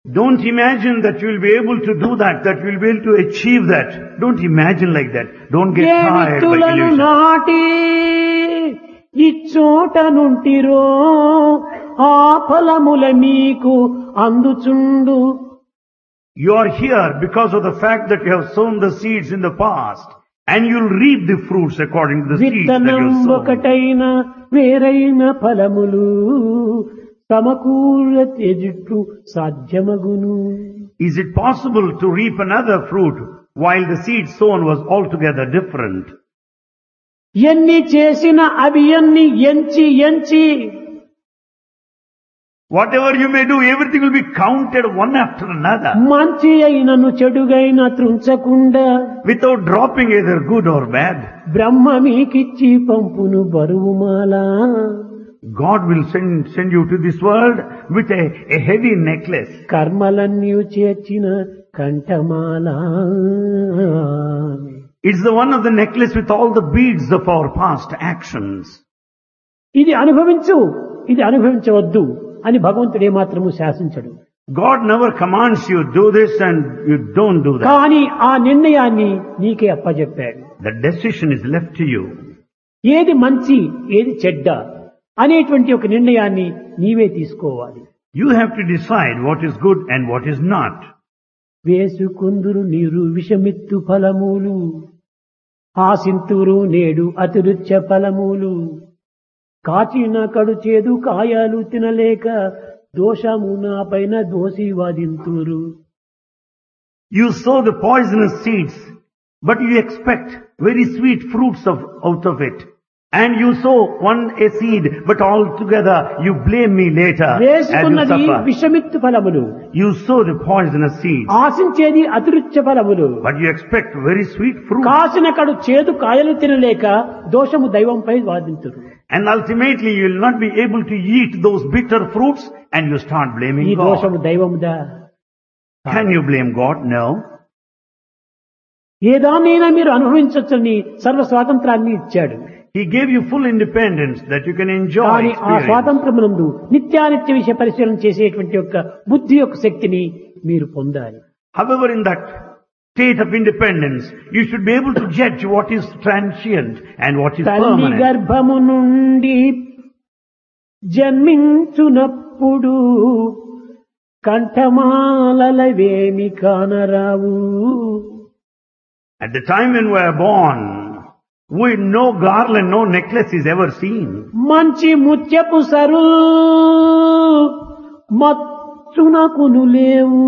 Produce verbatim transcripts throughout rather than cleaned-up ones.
Don't imagine that you will be able to do that, that you will be able to achieve that. Don't imagine like that. Don't get A tired by విత్తులను illusion. నాటి ఇచ్చోట నుంటిరో ఆ ఫలముల మీకు అందుచుండు. You are here because of the fact that you have sown the seeds in the past, and you'll reap the fruits according to the seeds that you విత్తనం have sown. ఒకటైన వేరైన ఫలములు సమకూర తెజుట్టు సాధ్యమగును. Is it possible to reap another fruit while the seed sown was altogether different? ఎన్ని చేసిన అవి ఎన్ని ఎంచి ఎంచి Whatever you may do, everything will be counted one after another, మంచి అయినను చెడుగైన త్రుంచకుండా without dropping either good or bad. బ్రహ్మ మీకిచ్చి పంపును బరువుమాలా. God will send, send you to this world with a, a heavy necklace. కర్మలన్నీ చేర్చిన కంఠమాల. It's the one of the necklace with all the beads of our past actions. ఇది అనుభవించు, ఇది అనుభవించవద్దు అని భగవంతుడు ఏమాత్రము శాసించడు. God never commands you do this and you don't do that. కానీ ఆ నిర్ణయాన్ని నీకే అప్పజెప్పాడు. The decision is left to you. ఏది మంచి ఏది చెడ్డ అనేటువంటి ఒక నిర్ణయాన్ని నీవే తీసుకోవాలి. You have to decide what is good and what is not. వేసుకుందురు నీరు విషమిత్తు ఫలములు ఆసింతురు నేడు అతిరుచ్చ ఫలములు కాచిన కడు చేదు కాయాలు తినలేక దోషము నా పైన దోషి వాదింతురు. You sow the poisonous seeds, but you expect very sweet fruits of, out of it. And you sow one a seed, but altogether you blame me later as you వేసుకున్నది suffer. విషమిత్తు ఫలములు, You sow the poisonous seeds, ఆశించేది అతిరుచ్చ ఫలములు. but you expect very sweet fruit. కాసిన కడు చేదు కాయలు తినలేక దోషము దైవంపై వాదింతురు. And ultimately you will not be able to eat those bitter fruits and you start ఈ blaming దోషము God. దైవముదా? Can you blame God? No. ఏదానైనా మీరు అనుభవించవచ్చని సర్వ స్వాతంత్రాన్ని ఇచ్చాడు. He gave you full independence that you can enjoy కానీ ఆ experience. స్వాతంత్రమునందు నిత్యానిత్య విషయ పరిశీలన చేసేటువంటి యొక్క బుద్ధి యొక్క శక్తిని మీరు పొందాలి. However, in that state of independence, you should be able to judge what is transient and what is తల్లి permanent. గర్భము నుండి జన్మించునప్పుడు కంఠమాలవేమి కానరావు. At the time when we are born, we no garland, no necklace is ever seen. మంచి ముత్యపు sir మచ్చునకును లేవు.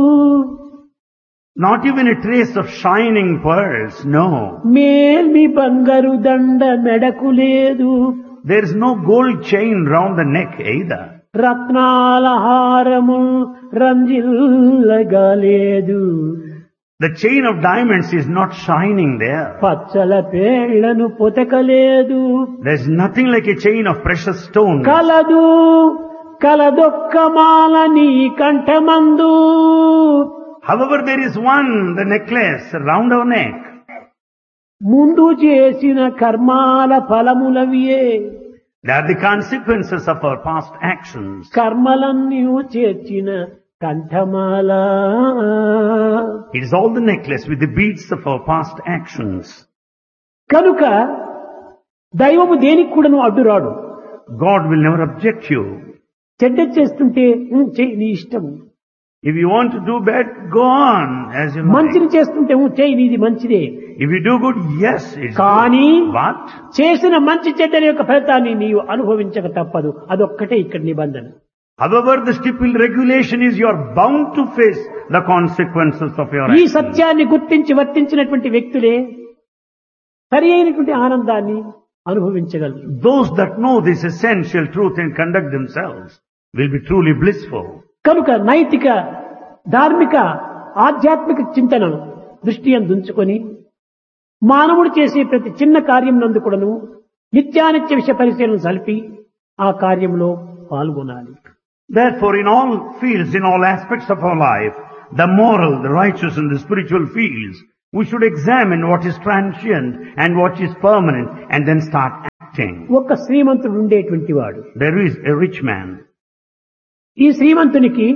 Not even a trace of shining pearls, no. మేల్మి బంగారు దండ మెడకు లేదు. There is no gold chain round the neck either. రత్నాల హారము రంజిల్లగా లేదు. The chain of diamonds is not shining there. Pachchala పేళ్లను పొతకలేదు. There is nothing like a chain of precious stones. కలదు కలదొక్కమాల నీ కంఠమందు. However, there is one, the necklace round our neck. ముందు చేసిన కర్మాల ఫలములవియే. They are the consequences of our past actions. కర్మలన్నీ చేర్చిన కంఠమాల. It is all the necklace with the beads of our past actions. కనుక దైవము దేనికి కూడాను అడ్డురాడు. God will never object you. చెడ్డ చేస్తుంటే "ఉం, చెయ్యి నీ ఇష్టము." If you want to do bad, go on as you like. మంచిని చేస్తుంటే "ఉం, చెయ్యి నీది మంచిదే." If you do good, yes, it's కానీ good. But చేసిన మంచి చెడ్డల యొక్క ఫలితాన్ని నీవు అనుభవించక తప్పదు. అదొక్కటే ఇక్కడ నిబంధన. however the stipulated regulation is you are bound to face the consequences of your ఈ actions. సత్యాన్ని గుర్తించి వర్తించినటువంటి వ్యక్తులే సరి అయినటువంటి ఆనందాన్ని అనుభవించగలరు. Those that know this essential truth and conduct themselves will be truly blissful. కనుక నైతిక ధార్మిక ఆధ్యాత్మిక చింతన దృష్టి అందుంచుకొని మానవుడు చేసే ప్రతి చిన్న కార్యం నందు కూడాను నిత్యానిత్య విషయ పరిశీలన సలిపి ఆ కార్యంలో పాల్గొనాలి. Therefore, in all fields, in all aspects of our life, the moral, the righteous and the spiritual fields, we should examine what is transient and what is permanent and then start acting. ఒక శ్రీమంతుడు ఉండేటువంటి వాడు. There is a rich man. ఈ శ్రీమంతునికి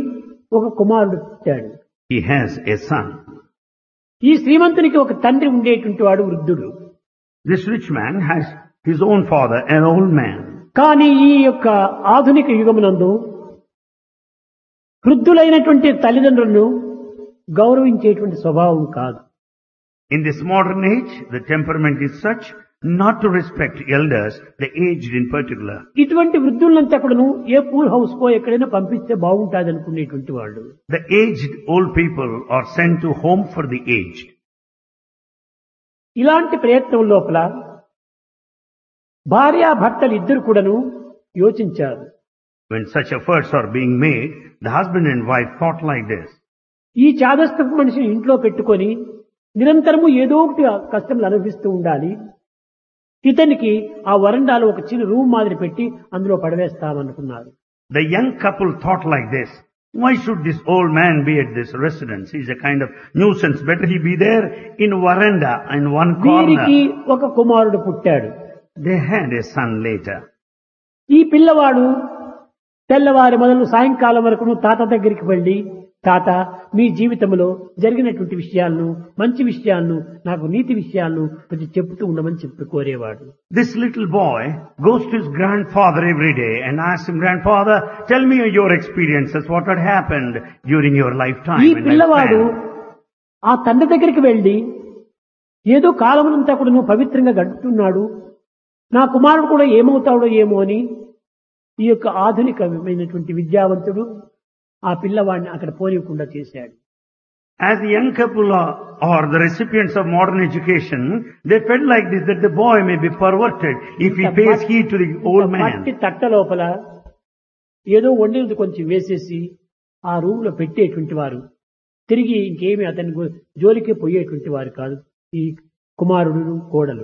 ఒక కుమారుడు పుట్టాడు. He has a son. ఈ శ్రీమంతునికి ఒక తండ్రి ఉండేటువంటి వాడు వృద్ధుడు. This rich man has his own father, an old man. కానీ ఈ యొక్క ఆధునిక యుగమునందు వృద్ధులైనటువంటి తల్లిదండ్రులను గౌరవించేటువంటి స్వభావం కాదు. In this modern age, the temperament is such not to respect elders, the aged in particular. ఇటువంటి వృద్ధులంతా కూడాను ఏ పూల్ హౌస్ కో ఎక్కడైనా పంపిస్తే బాగుంటుంది అనుకునేటువంటి వాళ్ళు. The aged old people are sent to home for the aged. ఇలాంటి ప్రయత్నం లోపల భార్యాభర్తలు ఇద్దరు కూడాను యోచించారు. When such efforts are being made, the husband and wife thought like this. ఈ చాదస్తపు మనిషిని ఇంట్లో పెట్టుకొని నిరంతరము ఏదో ఒకటి కష్టములు అనుభవిస్తూ ఉండాలి. ఇతనికి ఆ వరండాలో ఒక చిన్న రూమ్ మాదిరి పెట్టి అందులో పడవేస్తామనుకున్నారు. The young couple thought like this. Why should this old man be at this residence? He's a kind of nuisance. Better he be there in veranda in one వీరికి corner. ఒక కుమారుడు పుట్టాడు. They had a son later. ఈ పిల్లవాడు తెల్లవారి మొదలు సాయంకాలం వరకు తాత దగ్గరికి వెళ్లి, తాత మీ జీవితంలో జరిగినటువంటి విషయాలను, మంచి విషయాలను, నాకు నీతి విషయాలను కొంచెం చెప్తూ ఉండమని చెప్పి కోరేవాడు. This little boy goes to his grandfather every day and asks him, Grandfather, tell me your experiences, what had happened during your lifetime. ఈ and పిల్లవాడు lifespan." ఆ తండ్రి దగ్గరికి వెళ్లి ఏదో కాలమునంతా కూడా నువ్వు పవిత్రంగా గడుపుతున్నాడు, నా కుమారుడు కూడా ఏమవుతాడో ఏమో అని ఈ యొక్క ఆధునికమైనటువంటి విద్యావంతుడు ఆ పిల్లవాడిని అక్కడ పోనీయకుండా చేశాడు. As the young couple are, are the recipients of modern education, they felt like this, that the boy may be perverted if he pays heed to the old మట్టి man. తట్ట లోపల ఏదో వండినది కొంచెం వేసేసి ఆ రూమ్ లో పెట్టేటువంటి వారు తిరిగి ఇంకేమి అతని గు- జోలికే పోయేటువంటి వారు కాదు ఈ కుమారుడు కోడలు.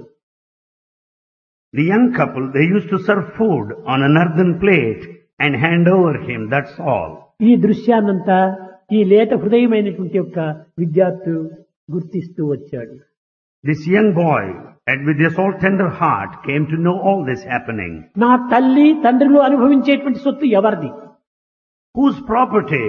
The young couple, they used to serve food on an earthen plate and hand over him, that's all. ఈ దృశ్యాన్నంతా ఈ లేత హృదయమైనటువంటి యొక్క విద్యార్థి గుర్తిస్తూ వచ్చాడు. This young boy, and with his all tender heart, came to know all this happening. నా తల్లి తండ్రులు అనుభవించేటువంటి సొత్తు ఎవరిది? Whose property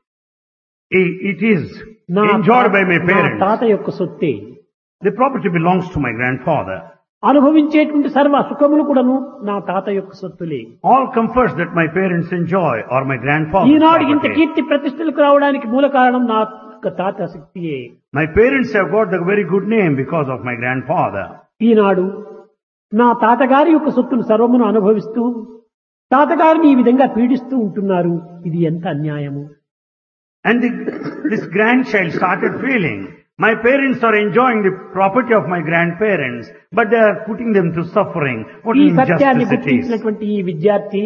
i- it is నా enjoyed by my నా parents. తాత యొక్క సొత్తే. The property belongs to my grandfather. అనుభవించేటువంటి సర్వ సుఖములు కూడాను నా తాత యొక్క సొత్తులే. All comforts that my parents enjoy are my grandfather's ఈనాడు ఇంత property. కీర్తి ప్రతిష్టలకు రావడానికి మూల కారణం నా యొక్క తాత శక్తియే. My parents have got the very good name because of my grandfather. ఈనాడు నా తాతగారి యొక్క సొత్తును సర్వమును అనుభవిస్తూ తాతగారిని ఈ విధంగా పీడిస్తూ ఉంటున్నారు. ఇది ఎంత అన్యాయము. And the, this grandchild started feeling, my parents are enjoying the property of my grandparents, but they are putting them to suffering. What ఈ an సత్యాన్ని injustice it is. గుర్తించినటువంటి ఈ విద్యార్థి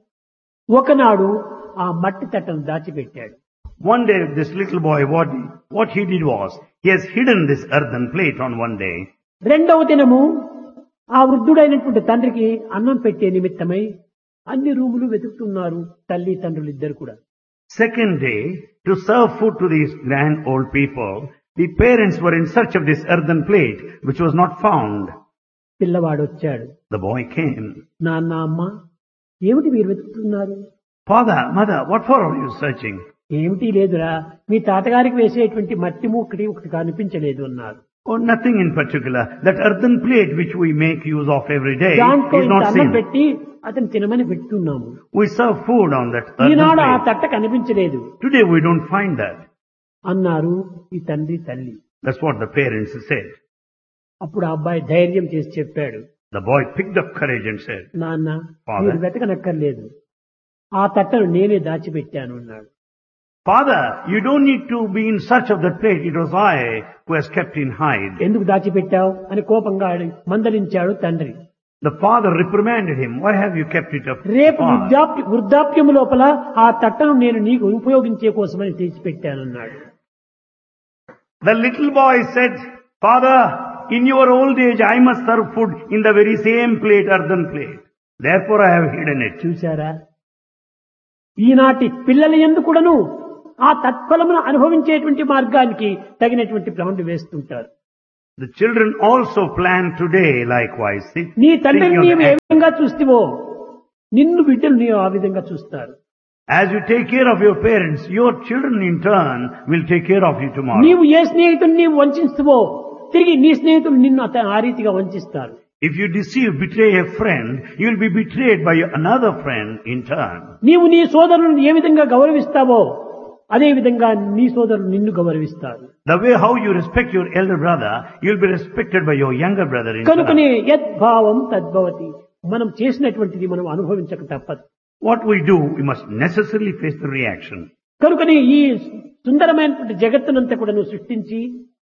ఒకనాడు ఆ మట్టి తట్టను దాచిపెట్టాడు. One day, this little boy, what, what he did was, he has hidden this earthen plate on one day. రెండవ దినము ఆ వృద్ధుడైనటువంటి తండ్రికి అన్నం పెట్టే నిమిత్తమై అన్ని రూములు వెతుకుతున్నారు తల్లి తండ్రులు ఇద్దరు కూడా. Second day, to serve food to these grand old people, the parents were in search of this earthen plate, which was not found. పిల్లవాడు వచ్చాడు. The boy came. నాన్న అమ్మ ఏమిటి మీరు వెతుకుతున్నారు? Father, mother, what for are you searching? ఏమిటి లేదురా, మీ తాతగారికి వేసేటువంటి మట్టి ఒకటి ఒకటి కనిపించలేదు అన్నారు. Oh, nothing in particular. That earthen plate which we make use of every day దాంట్లో is ఇంత not అన్నం seen. పెట్టి అతను తినమని పెట్టున్నాము. We serve food on that earthen ఈనాడు ఆ plate. తట్ట కనిపించలేదు Today we don't find that. అన్నారు ఈ తండ్రి తల్లి. That's what the parents said. అప్పుడు ఆ అబ్బాయి ధైర్యం చేసి చెప్పాడు, The boy picked up courage and said, నాన్న Father. మీరు వెతకనక్కర్లేదు, ఆ తట్టను నేనే దాచిపెట్టాను అన్నాడు. Father, you don't need to be in search of that plate. It was I who has kept in hide. ఎందుకు దాచిపెట్టావు అని కోపంగా అడి- మందలించాడు తండ్రి. The father reprimanded him. Why have you kept it up? రేపు far?" వృద్ధాప్య వృద్ధాప్యము లోపల ఆ తట్టను నేను నీకు ఉపయోగించే కోసమని తెచ్చిపెట్టానన్నాడు. The little boy said, Father, in your old age I must serve food in the very same plate, earthen plate. Therefore I have hidden it. చూశారా, ఈనాటి పిల్లల యందు కూడాను ఆ తత్ఫలమును అనుభవించేటువంటి మార్గానికి తగినటువంటి ప్లాన్లు వేస్తుంటారు. The children also plan today likewise. See, నీ తండ్రిని thinking of నీవు the ఏ విధంగా చూస్తావో నిన్ను బిడ్డలు నీవు ఆ విధంగా చూస్తారు. As you take care of your parents, your children in turn will take care of you tomorrow. నీవు ఏ స్నేహితుడిని నీవు వంచిస్తావో తిరిగి నీ స్నేహితులు నిన్ను అత- ఆ రీతిగా వంచిస్తారు. If you deceive, betray a friend, you will be betrayed by another friend in turn. నీవు నీ సోదరులను ఏ విధంగా గౌరవిస్తావో అదే విధంగా నీ సోదరులు నిన్ను గౌరవిస్తారు. The way how you respect your elder brother, you will be respected by your younger brother in turn. కనుకనే యద్భావం తద్భవతి. మనం చేసినటువంటిది మనం అనుభవించక తప్పదు. What we do, we must necessarily face the reaction. కనుకనే ఈ సుందరమైనటువంటి జగత్తునంతా కూడా నువ్వు సృష్టించి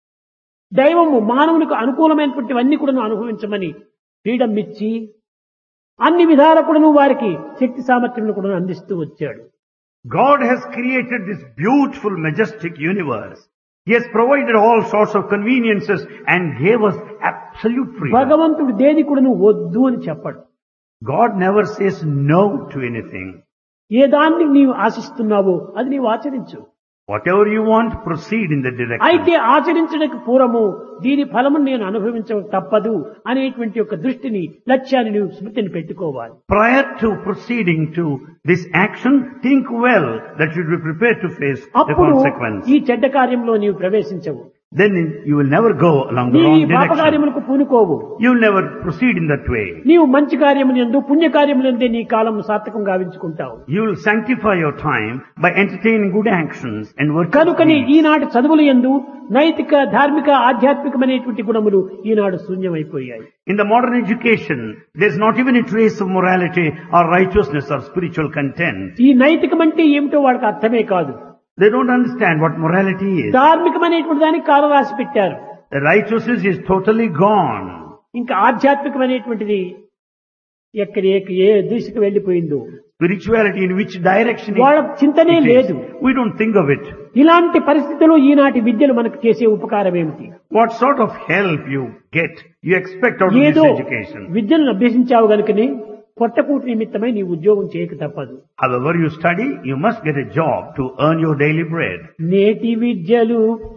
దైవము మానవునికి అనుకూలమైనటువంటివన్నీ కూడా నువ్వు అనుభవించమని ఫ్రీడమ్ ఇచ్చి అన్ని విధాల కూడా నువ్వు వారికి శక్తి సామర్థ్యం కూడా అందిస్తూ వచ్చాడు. God has created this beautiful, majestic universe. He has provided all sorts of conveniences and gave us absolute freedom. భగవంతుడు దేని కూడా నువ్వు వద్దు అని చెప్పడు. God never says no to anything. ఏ దాన్ని నీవు ఆశిస్తున్నావో అది నీవు ఆచరించు. Whatever you want, proceed in that direction. అయితే ఆచరించడానికి పూర్వము దీని ఫలము నేను అనుభవించక తప్పదు అనేటువంటి ఒక దృష్టిని లక్ష్యాన్ని నువ్వు స్మృతిని పెట్టుకోవాలి. Prior to proceeding to this action, think well that you should be prepared to face the అప్పుడు consequence. ఈ చెడ్డ కార్యంలో నీవు ప్రవేశించవు. Then you will never go along the నీ wrong పాప direction. కార్యములకు పూనుకోవు. You will never proceed in that way. నీవు మంచి కార్యములందు పుణ్య కార్యములందే నీ కాలం సార్థకం గావించుకుంటావు. You will sanctify your time by entertaining good actions and working. కనుకని ఈనాటి చదువుల యందు నైతిక ధార్మిక ఆధ్యాత్మికమైనటువంటి గుణములు ఈనాడు శూన్యమైపోయాయి. In the modern education, there is not even a trace of morality or righteousness or spiritual content. ఈ నైతికం అంటే ఏమిటో వాళ్ళకి అర్థమే కాదు. They don't understand what morality is. ధార్మికమైనటువంటి దానికి కాలం రాసి పెట్టారు. The righteousness is totally gone. ఇంకా ఆధ్యాత్మికమైనటువంటిది ఎక్కడ ఏ ఏ దిశకు వెళ్లిపోయిందో Spirituality in which direction వాళ్ళ చింతనే it లేదు. is. We don't think of it. ఇలాంటి పరిస్థితుల్లో ఈనాటి విద్యలు మనకు చేసే ఉపకారం ఏమిటి? What sort of help you get, you expect out of ఏదో this education. విద్యను అభ్యసించావు గనుకని పొట్టకూటి నిమిత్తమై నీ ఉద్యోగం చేయక తప్పదు. However you study, you must get a job to earn your daily bread. నేటి విద్యలు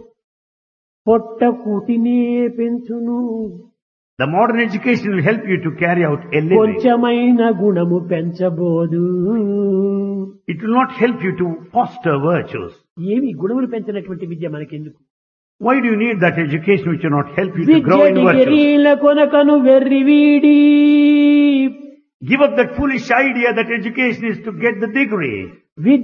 పొట్టకూటినే పెంచును. The modern education will help you to carry out a living. కొంచెమైన గుణము పెంచబోదు. It will not help you to foster virtues. ఏమి గుణములు పెంచినటువంటి విద్య మనకెందుకు? Why do you need that education which will not help you to grow in Vidya virtues? డిగ్రీల కొనకను వెర్రివీడి. Give up that foolish idea that education is to get the degree.